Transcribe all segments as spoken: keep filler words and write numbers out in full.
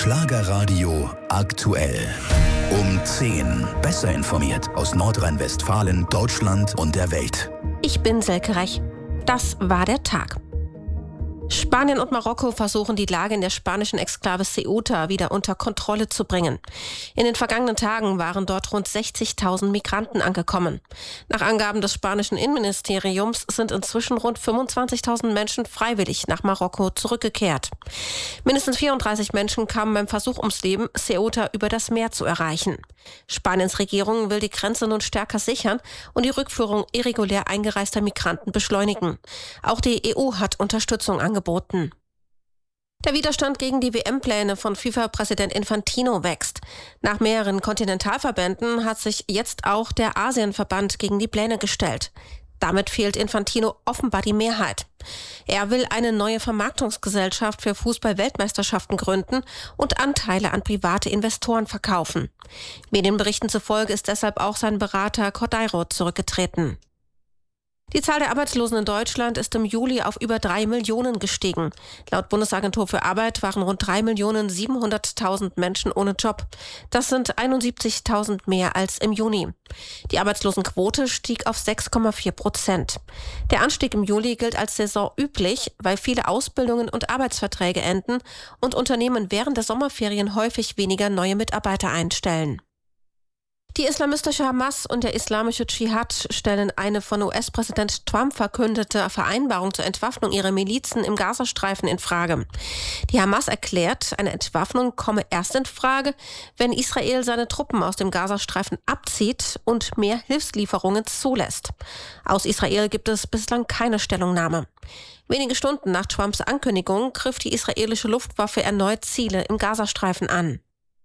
Schlagerradio aktuell. Um zehn. Besser informiert aus Nordrhein-Westfalen, Deutschland und der Welt. Ich bin Selke Rech. Das war der Tag. Spanien und Marokko versuchen, die Lage in der spanischen Exklave Ceuta wieder unter Kontrolle zu bringen. In den vergangenen Tagen waren dort rund sechzigtausend Migranten angekommen. Nach Angaben des spanischen Innenministeriums sind inzwischen rund fünfundzwanzigtausend Menschen freiwillig nach Marokko zurückgekehrt. Mindestens vierunddreißig Menschen kamen beim Versuch ums Leben, Ceuta über das Meer zu erreichen. Spaniens Regierung will die Grenze nun stärker sichern und die Rückführung irregulär eingereister Migranten beschleunigen. Auch die E U hat Unterstützung angeboten. Der Widerstand gegen die W M-Pläne von FIFA-Präsident Infantino wächst. Nach mehreren Kontinentalverbänden hat sich jetzt auch der Asienverband gegen die Pläne gestellt. Damit fehlt Infantino offenbar die Mehrheit. Er will eine neue Vermarktungsgesellschaft für Fußball-Weltmeisterschaften gründen und Anteile an private Investoren verkaufen. Medienberichten zufolge ist deshalb auch sein Berater Cordeiro zurückgetreten. Die Zahl der Arbeitslosen in Deutschland ist im Juli auf über drei Millionen gestiegen. Laut Bundesagentur für Arbeit waren rund drei Millionen siebenhunderttausend Menschen ohne Job. Das sind einundsiebzigtausend mehr als im Juni. Die Arbeitslosenquote stieg auf sechs Komma vier Prozent. Der Anstieg im Juli gilt als saisonüblich, weil viele Ausbildungen und Arbeitsverträge enden und Unternehmen während der Sommerferien häufig weniger neue Mitarbeiter einstellen. Die islamistische Hamas und der islamische Dschihad stellen eine von U S-Präsident Trump verkündete Vereinbarung zur Entwaffnung ihrer Milizen im Gazastreifen in Frage. Die Hamas erklärt, eine Entwaffnung komme erst in Frage, wenn Israel seine Truppen aus dem Gazastreifen abzieht und mehr Hilfslieferungen zulässt. Aus Israel gibt es bislang keine Stellungnahme. Wenige Stunden nach Trumps Ankündigung griff die israelische Luftwaffe erneut Ziele im Gazastreifen an.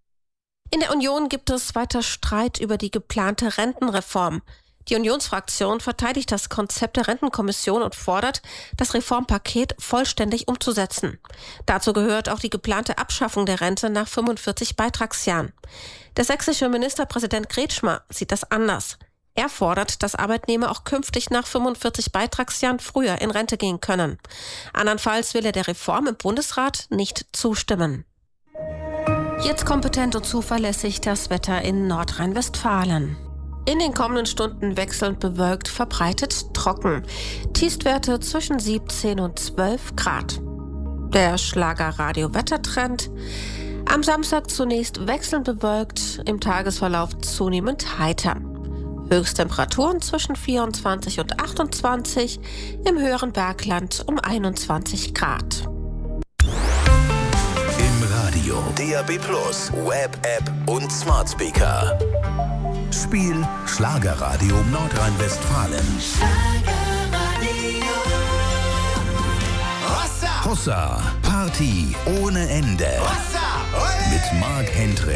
In der Union gibt es weiter Streit über die geplante Rentenreform. Die Unionsfraktion verteidigt das Konzept der Rentenkommission und fordert, das Reformpaket vollständig umzusetzen. Dazu gehört auch die geplante Abschaffung der Rente nach fünfundvierzig Beitragsjahren. Der sächsische Ministerpräsident Kretschmer sieht das anders. Er fordert, dass Arbeitnehmer auch künftig nach fünfundvierzig Beitragsjahren früher in Rente gehen können. Andernfalls will er der Reform im Bundesrat nicht zustimmen. Jetzt kompetent und zuverlässig das Wetter in Nordrhein-Westfalen. In den kommenden Stunden wechselnd bewölkt, verbreitet trocken. Tiefstwerte zwischen siebzehn und zwölf Grad. Der Schlagerradio-Wettertrend. Am Samstag zunächst wechselnd bewölkt, im Tagesverlauf zunehmend heiter. Höchsttemperaturen zwischen vierundzwanzig und achtundzwanzig, im höheren Bergland um einundzwanzig Grad. Radio, D A B Plus, Web-App und Smart Speaker. Spiel Schlagerradio Nordrhein-Westfalen. Schlagerradio. Hossa! Hossa, Party ohne Ende. Hossa! Mit Marc Hendricks.